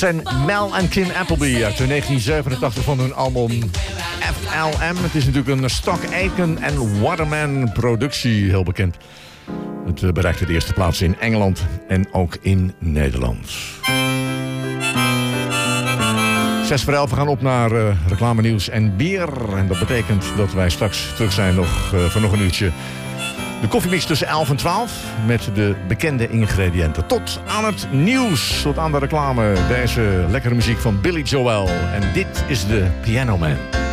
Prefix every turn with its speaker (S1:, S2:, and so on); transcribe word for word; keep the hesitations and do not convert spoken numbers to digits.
S1: zijn Mel en Kim Appleby uit negentien zevenentachtig van hun album F L M. Het is natuurlijk een Stock Aitken en Waterman productie, heel bekend. Het bereikte de eerste plaats in Engeland en ook in Nederland. Zes voor elf, we gaan op naar uh, reclame, nieuws en bier. En dat betekent dat wij straks terug zijn nog, uh, voor nog een uurtje. De koffiemix tussen elf en twaalf met de bekende ingrediënten. Tot aan het nieuws, tot aan de reclame. Deze lekkere muziek van Billy Joel. En dit is de Piano Man.